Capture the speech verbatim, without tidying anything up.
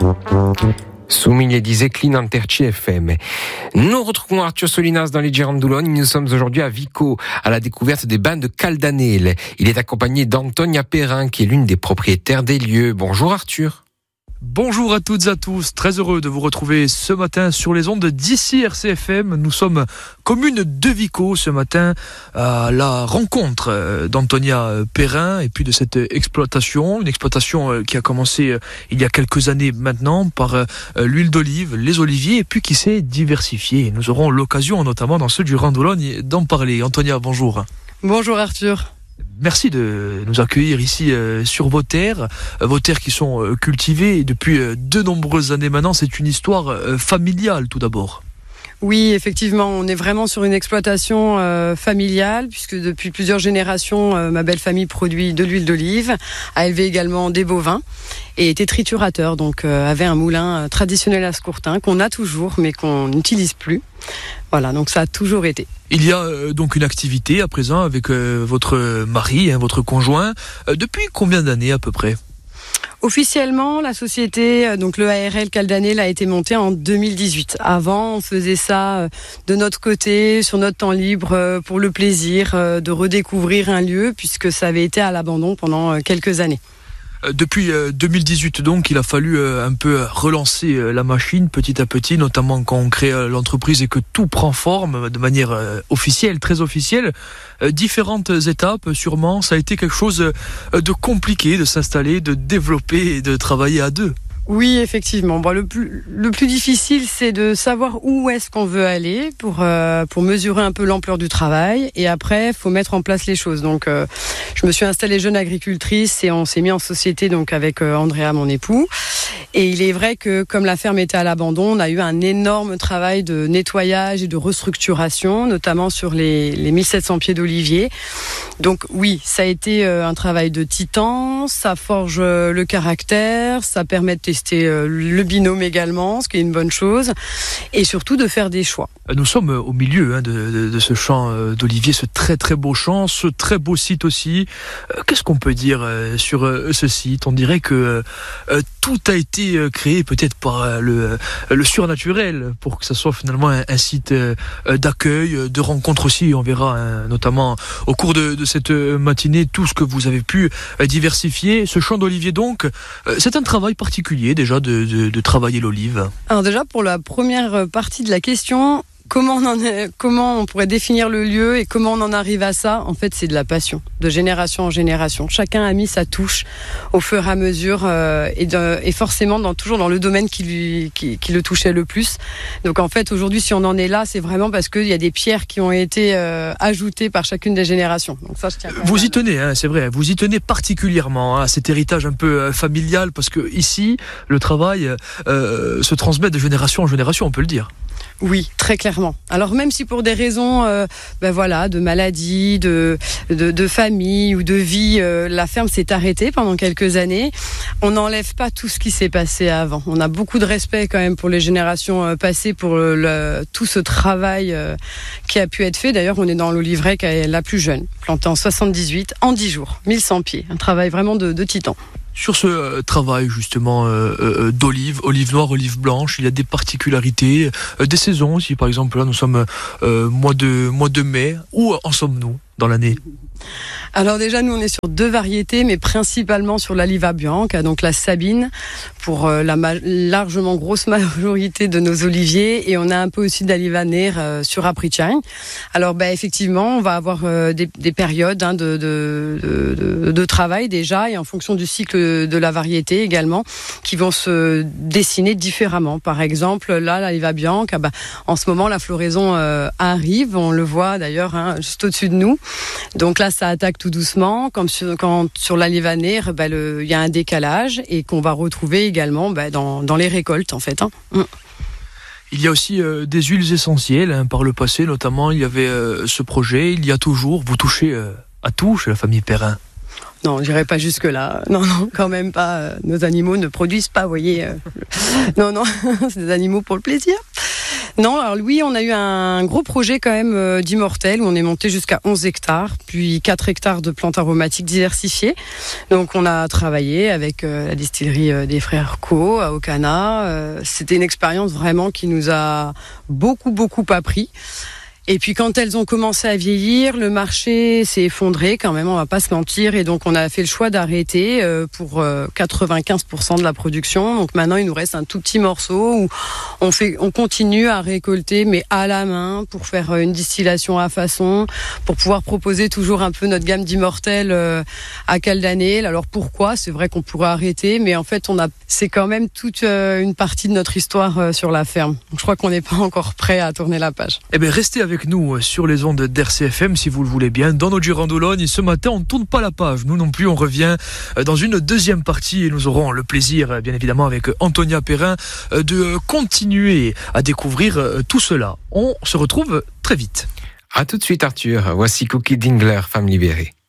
Soumigné disait Clean Interci F M. Nous retrouvons Arthur Solinas dans les Girandoulognes. Nous sommes aujourd'hui à Vico, à la découverte des bains de Caldanel. Il est accompagné d'Antonia Perrin, qui est l'une des propriétaires des lieux. Bonjour Arthur. Bonjour à toutes et à tous, très heureux de vous retrouver ce matin sur les ondes d'ici R C F M. Nous sommes commune de Vico ce matin à la rencontre d'Antonia Perrin et puis de cette exploitation, une exploitation qui a commencé il y a quelques années maintenant par l'huile d'olive, les oliviers et puis qui s'est diversifiée. Nous aurons l'occasion notamment dans ceux du Girandoulognes d'en parler. Antonia, bonjour. Bonjour Arthur. Merci de nous accueillir ici euh, sur vos terres, euh, vos terres qui sont euh, cultivées depuis euh, de nombreuses années maintenant. C'est une histoire euh, familiale tout d'abord. Oui, effectivement, on est vraiment sur une exploitation euh, familiale puisque depuis plusieurs générations, euh, ma belle famille produit de l'huile d'olive, a élevé également des bovins et était triturateur, donc euh, avait un moulin euh, traditionnel à Scourtin qu'on a toujours mais qu'on n'utilise plus. Voilà, donc ça a toujours été. Il y a euh, donc une activité à présent avec euh, votre mari, hein, votre conjoint. Euh, depuis combien d'années à peu près ? Officiellement, la société, donc le A R L Caldanel, a été montée en deux mille dix-huit. Avant, on faisait ça de notre côté, sur notre temps libre, pour le plaisir de redécouvrir un lieu, puisque ça avait été à l'abandon pendant quelques années. Depuis deux mille dix-huit, donc, il a fallu un peu relancer la machine petit à petit, notamment quand on crée l'entreprise et que tout prend forme de manière officielle, très officielle. Différentes étapes, sûrement. Ça a été quelque chose de compliqué de s'installer, de développer et de travailler à deux. Oui, effectivement. Bon, le plus le plus difficile, c'est de savoir où est-ce qu'on veut aller pour euh, pour mesurer un peu l'ampleur du travail. Et après, faut mettre en place les choses. Donc, euh, je me suis installée jeune agricultrice et on s'est mis en société donc avec euh, Andrea, mon époux. Et il est vrai que comme la ferme était à l'abandon, on a eu un énorme travail de nettoyage et de restructuration, notamment sur les les mille sept cents pieds d'olivier. Donc oui, ça a été euh, un travail de titan. Ça forge euh, le caractère, ça permet de tester le binôme également, ce qui est une bonne chose, et surtout de faire des choix. Nous sommes au milieu hein, de, de, de ce champ d'olivier, ce très très beau champ, ce très beau site aussi. Qu'est-ce qu'on peut dire sur ce site ? On dirait que tout a été créé peut-être par le, le surnaturel pour que ça soit finalement un, un site d'accueil, de rencontre aussi. On verra hein, notamment au cours de, de cette matinée tout ce que vous avez pu diversifier. Ce champ d'olivier donc, c'est un travail particulier déjà de, de, de travailler l'olive. Alors déjà pour la première partie de la question, comment on en est, comment on pourrait définir le lieu et comment on en arrive à ça ? En fait, c'est de la passion, de génération en génération. Chacun a mis sa touche au fur et à mesure euh, et, de, et forcément dans, toujours dans le domaine qui, lui, qui, qui le touchait le plus. Donc en fait, aujourd'hui, si on en est là, c'est vraiment parce qu'il y a des pierres qui ont été euh, ajoutées par chacune des générations. Donc ça, je tiens vous y tenez, hein, c'est vrai, vous y tenez particulièrement hein, à cet héritage un peu euh, familial parce que ici, le travail euh, se transmet de génération en génération, on peut le dire. Oui, très clairement. Alors même si pour des raisons, euh, ben voilà, de maladie, de, de de famille ou de vie, euh, la ferme s'est arrêtée pendant quelques années, on n'enlève pas tout ce qui s'est passé avant. On a beaucoup de respect quand même pour les générations euh, passées, pour le, le, tout ce travail euh, qui a pu être fait. D'ailleurs, on est dans l'oliveraie qui est la plus jeune, plantée en soixante-dix-huit, en dix jours, mille cent pieds. Un travail vraiment de, de titan. Sur ce euh, travail justement euh, euh, d'olive, olive noire, olive blanche, il y a des particularités, euh, des saisons aussi. Par exemple, là, nous sommes euh, mois de mois de mai. Où en sommes-nous dans l'année ? Alors déjà, nous, on est sur deux variétés, mais principalement sur l'Aliva Bianca, donc la Sabine, pour euh, la ma- largement grosse majorité de nos oliviers. Et on a un peu aussi d'Aliva Nere euh, sur Aprichagne. Alors, bah, effectivement, on va avoir euh, des, des périodes hein, de, de, de, de travail déjà, et en fonction du cycle de la variété également, qui vont se dessiner différemment. Par exemple, là, l'Aliva Bianca, bah, en ce moment, la floraison euh, arrive. On le voit d'ailleurs hein, juste au-dessus de nous. Donc là, ça attaque tout doucement, comme sur, quand sur l'Aliva Nere, bah, le, il y a un décalage et qu'on va retrouver également bah, dans, dans les récoltes en fait. Hein. Mm. Il y a aussi euh, des huiles essentielles, hein, par le passé notamment, il y avait euh, ce projet, il y a toujours, vous touchez euh, à tout chez la famille Perrin. Non, j'irai pas jusque-là. Non, non, quand même pas. Nos animaux ne produisent pas, vous voyez. Euh, non, non, c'est des animaux pour le plaisir. Non, alors oui, on a eu un gros projet quand même euh, d'Immortel où on est monté jusqu'à onze hectares, puis quatre hectares de plantes aromatiques diversifiées. Donc on a travaillé avec euh, la distillerie euh, des frères Co à Ocana. Euh, c'était une expérience vraiment qui nous a beaucoup beaucoup appris. Et puis quand elles ont commencé à vieillir, le marché s'est effondré quand même, on va pas se mentir, et donc on a fait le choix d'arrêter euh, pour euh, quatre-vingt-quinze pour cent de la production. Donc maintenant il nous reste un tout petit morceau où on fait, on continue à récolter mais à la main pour faire une distillation à façon, pour pouvoir proposer toujours un peu notre gamme d'Immortel euh, à Caldanel. Alors pourquoi ? C'est vrai qu'on pourrait arrêter, mais en fait on a, c'est quand même toute euh, une partie de notre histoire euh, sur la ferme. Donc je crois qu'on n'est pas encore prêt à tourner la page. Eh bien restez avec avec nous sur les ondes d'R C F M si vous le voulez bien dans nos Girandoulogne. Ce matin on ne tourne pas la page, nous non plus, on revient dans une deuxième partie et nous aurons le plaisir bien évidemment avec Antonia Perrin de continuer à découvrir tout cela. On se retrouve très vite. À tout de suite Arthur, voici Cookie Dingler, Femme libérée.